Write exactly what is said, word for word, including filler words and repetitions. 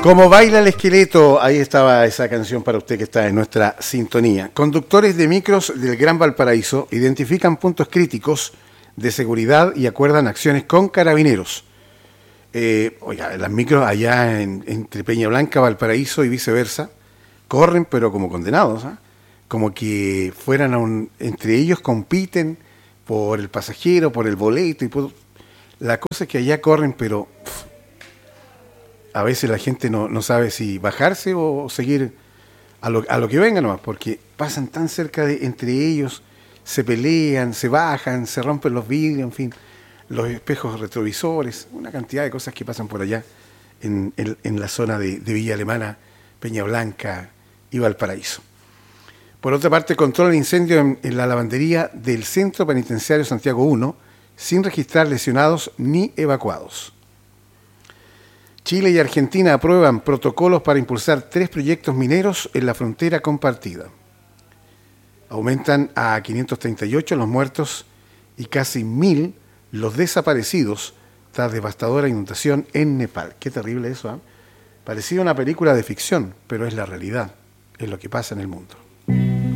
Como baila el esqueleto, ahí estaba esa canción para usted que está en nuestra sintonía. Conductores de micros del Gran Valparaíso identifican puntos críticos de seguridad y acuerdan acciones con carabineros. Eh, oiga, las micros allá en, entre Peña Blanca, Valparaíso y viceversa, corren pero como condenados, ¿eh? Como que fueran a un, entre ellos compiten por el pasajero, por el boleto y por, la cosa es que allá corren pero pff, a veces la gente no, no sabe si bajarse o seguir a lo, a lo que venga nomás, porque pasan tan cerca de entre ellos, se pelean, se bajan, se rompen los vidrios, en fin, los espejos retrovisores, una cantidad de cosas que pasan por allá en, en, en la zona de, de Villa Alemana, Peña Blanca y Valparaíso. Por otra parte, controla el incendio en, en la lavandería del Centro Penitenciario Santiago uno sin registrar lesionados ni evacuados. Chile y Argentina aprueban protocolos para impulsar tres proyectos mineros en la frontera compartida. Aumentan a quinientos treinta y ocho los muertos y casi mil los desaparecidos tras devastadora inundación en Nepal. Qué terrible eso, ¿eh? Parecía una película de ficción, pero es la realidad, es lo que pasa en el mundo.